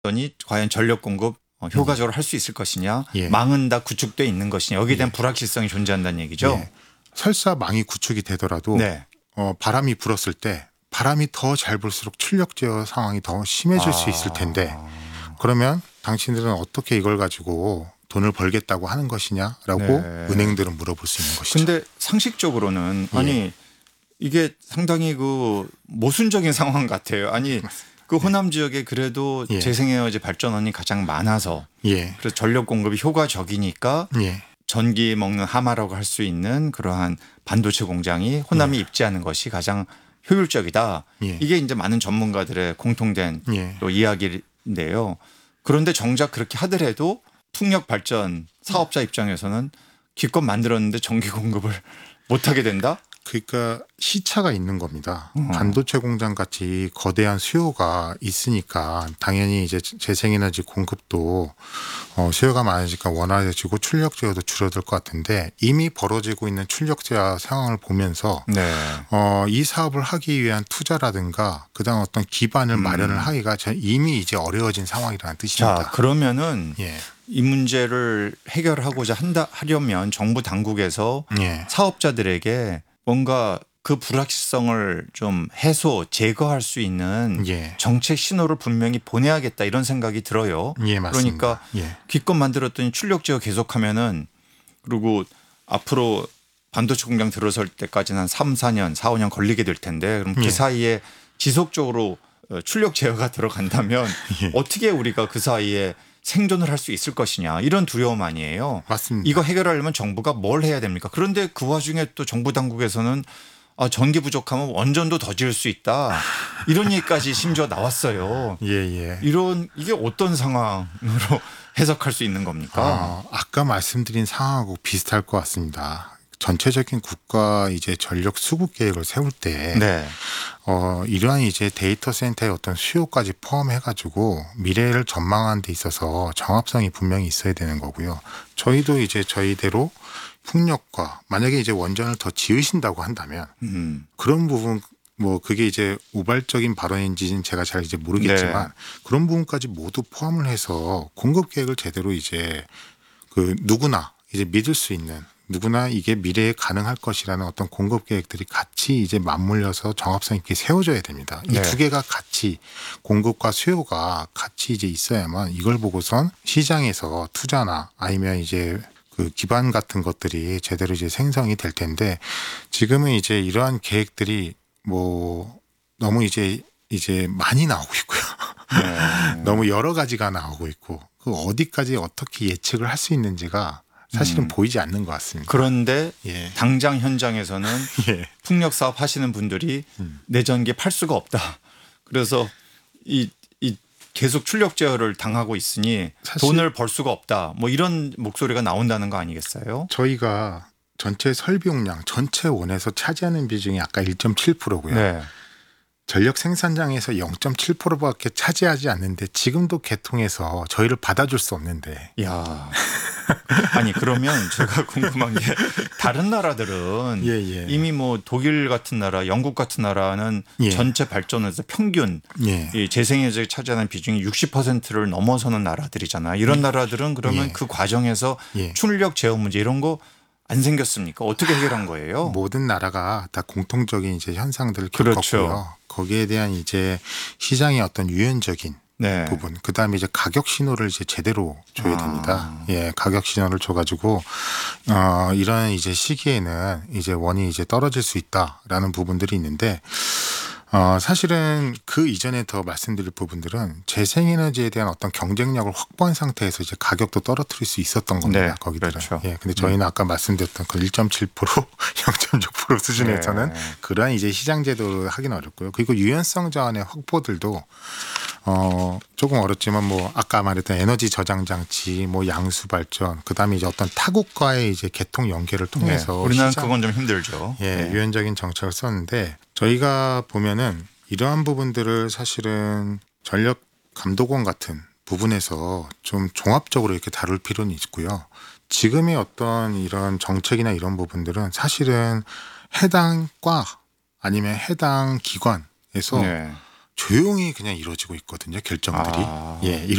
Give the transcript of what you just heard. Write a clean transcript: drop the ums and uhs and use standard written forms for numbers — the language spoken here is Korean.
니 과연 전력 공급 효과적으로 할 수 있을 것이냐, 예. 망은 다 구축돼 있는 것이냐, 여기에 대한 불확실성이 존재한다는 얘기죠. 예. 설사 망이 구축이 되더라도 네. 바람이 불었을 때 바람이 더 잘 불수록 출력 제어 상황이 더 심해질 수 있을 텐데 그러면 당신들은 어떻게 이걸 가지고 돈을 벌겠다고 하는 것이냐라고 네. 은행들은 물어볼 수 있는 것이죠. 근데 상식적으로는 아니 이게 상당히 그 모순적인 상황 같아요. 아니 그 호남 지역에 그래도 예. 재생에너지 발전원이 가장 많아서 예. 그래서 전력 공급이 효과적이니까 예. 전기 먹는 하마라고 할 수 있는 그러한 반도체 공장이 호남에 입지하는 것이 가장 효율적이다. 예. 이게 이제 많은 전문가들의 공통된 예. 또 이야기인데요. 그런데 정작 그렇게 하더라도 풍력 발전 사업자 입장에서는 기껏 만들었는데 전기 공급을 못하게 된다? 그러니까 시차가 있는 겁니다. 반도체 공장 같이 거대한 수요가 있으니까 당연히 이제 재생에너지 공급도 수요가 많아지니까 원활해지고 출력 제어도 줄어들 것 같은데 이미 벌어지고 있는 출력 제어 상황을 보면서 네. 이 사업을 하기 위한 투자라든가 그다음 어떤 기반을 마련을 하기가 이미 이제 어려워진 상황이라는 뜻입니다. 자, 그러면은 예. 이 문제를 해결하고자 하려면 정부 당국에서 예. 사업자들에게 뭔가 그 불확실성을 좀 해소, 제거할 수 있는 예. 정책 신호를 분명히 보내야겠다 이런 생각이 들어요. 예, 맞습니다. 그러니까 예. 기껏 만들었더니 출력 제어 계속하면은 그리고 앞으로 반도체 공장 들어설 때까지는 한 3, 4년, 4, 5년 걸리게 될 텐데 그럼 그 예. 사이에 지속적으로 출력 제어가 들어간다면 예. 어떻게 우리가 그 사이에 생존을 할 수 있을 것이냐 이런 두려움 아니에요. 맞습니다. 이거 해결하려면 정부가 뭘 해야 됩니까? 그런데 그 와중에 또 정부 당국에서는 전기 부족하면 원전도 더 지을 수 있다. 이런 얘기까지 심지어 나왔어요. 예, 예. 이게 어떤 상황으로 해석할 수 있는 겁니까? 아까 말씀드린 상황하고 비슷할 것 같습니다. 전체적인 국가 이제 전력 수급 계획을 세울 때 네. 이러한 이제 데이터 센터의 어떤 수요까지 포함해가지고 미래를 전망하는 데 있어서 정합성이 분명히 있어야 되는 거고요. 저희도 이제 저희대로 풍력과 만약에 이제 원전을 더 지으신다고 한다면 그런 부분 뭐 그게 이제 우발적인 발언인지는 제가 잘 이제 모르겠지만 네. 그런 부분까지 모두 포함을 해서 공급 계획을 제대로 이제 그 누구나 이제 믿을 수 있는 누구나 이게 미래에 가능할 것이라는 어떤 공급 계획들이 같이 이제 맞물려서 정합성 있게 세워져야 됩니다. 이 네. 두 개가 같이 공급과 수요가 같이 이제 있어야만 이걸 보고선 시장에서 투자나 아니면 이제 그 기반 같은 것들이 제대로 이제 생성이 될 텐데 지금은 이제 이러한 계획들이 뭐 너무 이제 많이 나오고 있고요. 네. 너무 여러 가지가 나오고 있고 그 어디까지 어떻게 예측을 할 수 있는지가 사실은 보이지 않는 것 같습니다. 그런데 예. 당장 현장에서는 예. 풍력 사업 하시는 분들이 내전기에 팔 수가 없다. 그래서 이 계속 출력 제어를 당하고 있으니 사실 돈을 벌 수가 없다. 뭐 이런 목소리가 나온다는 거 아니겠어요? 저희가 전체 설비용량 전체 원에서 차지하는 비중이 아까 1.7%고요. 네. 전력 생산량에서 0.7%밖에 차지하지 않는데 지금도 개통해서 저희를 받아줄 수 없는데. 야. 아니 그러면 제가 궁금한 게 다른 나라들은 예. 이미 뭐 독일 같은 나라, 영국 같은 나라는 예. 전체 발전에서 평균 예. 이 재생에너지 차지하는 비중이 60%를 넘어서는 나라들이잖아요. 이런 나라들은 그러면 예. 그 과정에서 예. 출력 제어 문제 이런 거 안 생겼습니까? 어떻게 해결한 거예요? 모든 나라가 다 공통적인 이제 현상들을 그렇죠. 겪었고요. 거기에 대한 이제 시장의 어떤 유연적인 네. 부분, 그 다음에 이제 가격 신호를 이제 제대로 줘야 됩니다. 예, 가격 신호를 줘가지고 이런 이제 시기에는 이제 원이 이제 떨어질 수 있다라는 부분들이 있는데. 사실은 그 이전에 더 말씀드릴 부분들은 재생에너지에 대한 어떤 경쟁력을 확보한 상태에서 이제 가격도 떨어뜨릴 수 있었던 겁니다. 네, 거기들은. 그렇죠. 예, 근데 저희는 아까 말씀드렸던 그 1.7%, 0.6% 수준에서는 네. 그러한 이제 시장 제도를 하기는 어렵고요. 그리고 유연성 자원의 확보들도 조금 어렵지만 뭐 아까 말했던 에너지 저장 장치, 뭐 양수 발전, 그다음에 이제 어떤 타국과의 이제 개통 연계를 통해서 네. 우리나라는 그건 좀 힘들죠. 예, 네. 유연적인 정책을 썼는데 저희가 보면은 이러한 부분들을 사실은 전력 감독원 같은 부분에서 좀 종합적으로 이렇게 다룰 필요는 있고요. 지금의 어떤 이런 정책이나 이런 부분들은 사실은 해당 과 아니면 해당 기관에서 네. 조용히 그냥 이루어지고 있거든요. 결정들이. 아. 예,